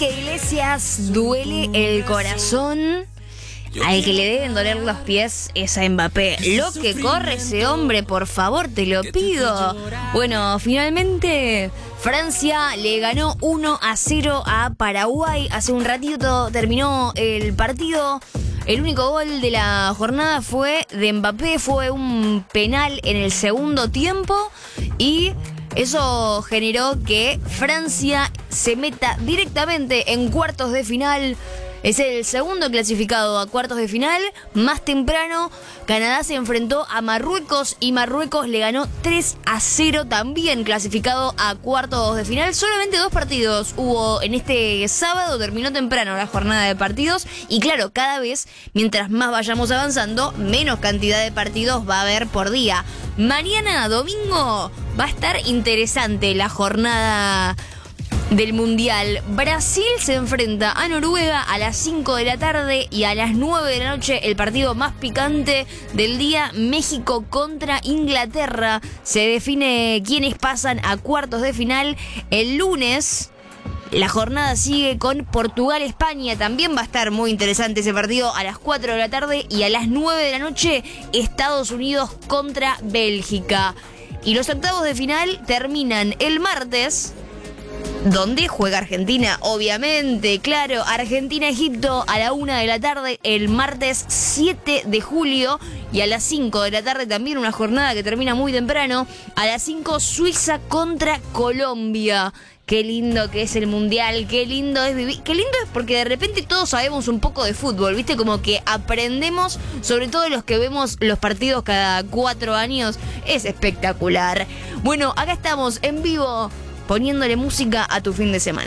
Enrique Iglesias duele el corazón. Al que le deben doler los pies es a Mbappé. Lo que corre ese hombre, por favor, te lo pido. Bueno, finalmente Francia le ganó 1-0 a Paraguay. Hace un ratito terminó el partido. El único gol de la jornada fue de Mbappé. Fue un penal en el segundo tiempo. Y eso generó que Francia se meta directamente en cuartos de final. Es el segundo clasificado a cuartos de final. Más temprano, Canadá se enfrentó a Marruecos y Marruecos le ganó 3-0, también clasificado a cuartos de final. Solamente 2 partidos hubo en este sábado, terminó temprano la jornada de partidos. Y claro, cada vez, mientras más vayamos avanzando, menos cantidad de partidos va a haber por día. Mañana, domingo, va a estar interesante la jornada del Mundial. Brasil se enfrenta a Noruega a las 5 de la tarde y a las 9 de la noche el partido más picante del día, México contra Inglaterra. Se define quiénes pasan a cuartos de final. El lunes la jornada sigue con Portugal-España. También va a estar muy interesante ese partido a las 4 de la tarde y a las 9 de la noche Estados Unidos contra Bélgica. Y los octavos de final terminan el martes, donde juega Argentina, obviamente, claro. Argentina-Egipto a la 1 de la tarde el martes 7 de julio. Y a las 5 de la tarde también una jornada que termina muy temprano. A las 5 Suiza contra Colombia. Qué lindo que es el Mundial, qué lindo es vivir. Qué lindo es porque de repente todos sabemos un poco de fútbol, ¿viste? Como que aprendemos, sobre todo los que vemos los partidos cada 4 años. Es espectacular. Bueno, acá estamos en vivo, poniéndole música a tu fin de semana.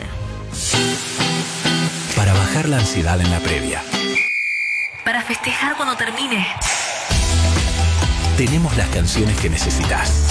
Para bajar la ansiedad en la previa. Para festejar cuando termine. Tenemos las canciones que necesitas.